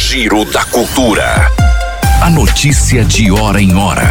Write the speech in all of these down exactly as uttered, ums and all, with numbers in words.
Giro da Cultura. A notícia de hora em hora.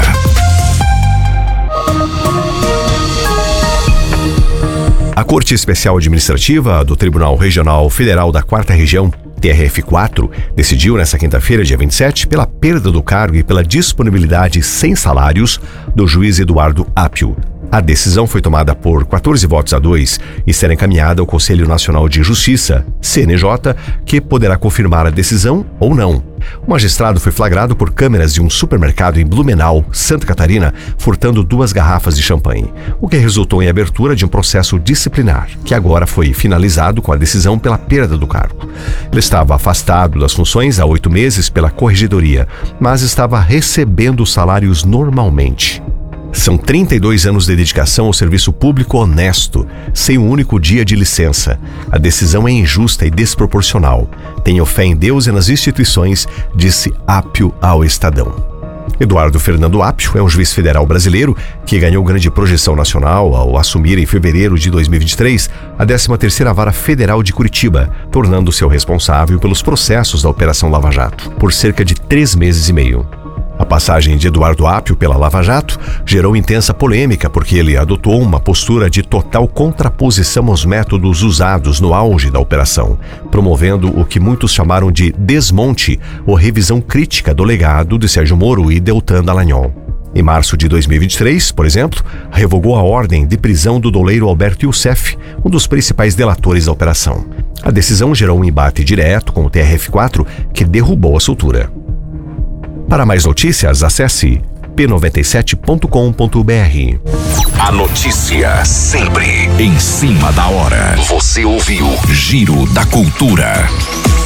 A Corte Especial Administrativa do Tribunal Regional Federal da Quarta Região, T R F quatro, decidiu nesta quinta-feira, dia vinte e sete, pela perda do cargo e pela disponibilidade sem salários do juiz Eduardo Apio. A decisão foi tomada por quatorze votos a dois e será encaminhada ao Conselho Nacional de Justiça, C N J, que poderá confirmar a decisão ou não. O magistrado foi flagrado por câmeras de um supermercado em Blumenau, Santa Catarina, furtando duas garrafas de champanhe, o que resultou em abertura de um processo disciplinar, que agora foi finalizado com a decisão pela perda do cargo. Ele estava afastado das funções há oito meses pela corregedoria, mas estava recebendo salários normalmente. São trinta e dois anos de dedicação ao serviço público honesto, sem um único dia de licença. A decisão é injusta e desproporcional. Tenho fé em Deus e nas instituições, disse Apio ao Estadão. Eduardo Fernando Apio é um juiz federal brasileiro que ganhou grande projeção nacional ao assumir em fevereiro de dois mil e vinte e três a décima terceira Vara Federal de Curitiba, tornando-se o responsável pelos processos da Operação Lava Jato, por cerca de três meses e meio. A passagem de Eduardo Apio pela Lava Jato gerou intensa polêmica porque ele adotou uma postura de total contraposição aos métodos usados no auge da operação, promovendo o que muitos chamaram de desmonte ou revisão crítica do legado de Sérgio Moro e Deltan Dallagnol. Em março de dois mil e vinte e três, por exemplo, revogou a ordem de prisão do doleiro Alberto Youssef, um dos principais delatores da operação. A decisão gerou um embate direto com o T R F quatro, que derrubou a soltura. Para mais notícias, acesse p noventa e sete ponto com ponto b r. A notícia sempre em cima da hora. Você ouviu Giro da Cultura.